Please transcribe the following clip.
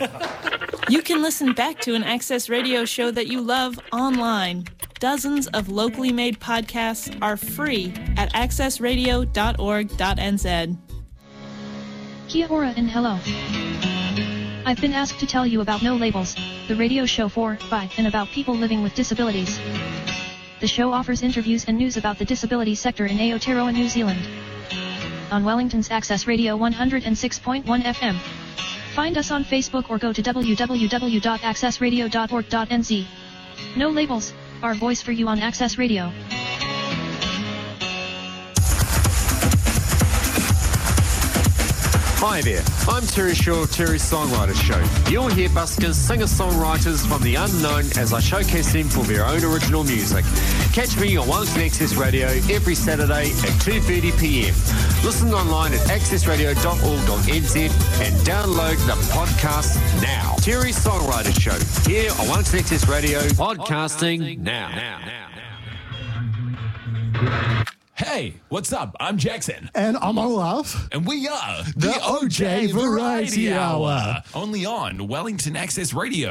You can listen back to an Access Radio show that you love online. Dozens of locally made podcasts are free at accessradio.org.nz. Kia ora and hello. I've been asked to tell you about No Labels, the radio show for, by, and about people living with disabilities. The show offers interviews and news about the disability sector in Aotearoa, New Zealand. On Wellington's Access Radio 106.1 FM. Find us on Facebook or go to www.accessradio.org.nz. No Labels, our voice for you on Access Radio. Hi there, I'm Terry Shaw of Terry's Songwriters Show. You'll hear buskers, singer-songwriters from the unknown as I showcase them for their own original music. Catch me on Wellington Access Radio every Saturday at 2:30pm. Listen online at accessradio.org.nz and download the podcast now. Terry's Songwriters Show, here on Wellington Access Radio, podcasting now. Hey, what's up? I'm Jackson. And I'm Olaf. And we are the OJ Variety Hour. Only on Wellington Access Radio.